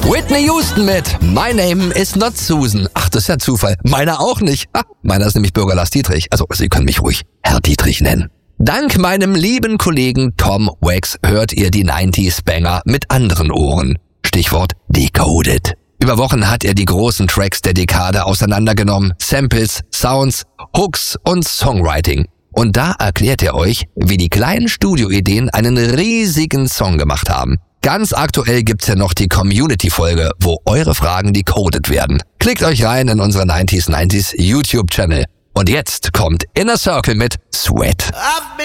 Whitney Houston mit My Name is Not Susan. Ach, das ist ja Zufall. Meiner auch nicht. Meiner ist nämlich Bürger Lars Dietrich. Also, Sie können mich ruhig Herr Dietrich nennen. Dank meinem lieben Kollegen Tom Wax hört ihr die 90s Banger mit anderen Ohren. Stichwort Decoded. Über Wochen hat er die großen Tracks der Dekade auseinandergenommen. Samples, Sounds, Hooks und Songwriting. Und da erklärt er euch, wie die kleinen Studioideen einen riesigen Song gemacht haben. Ganz aktuell gibt's ja noch die Community-Folge, wo eure Fragen decoded werden. Klickt euch rein in unsere 90s YouTube-Channel. Und jetzt kommt Inner Circle mit Sweat.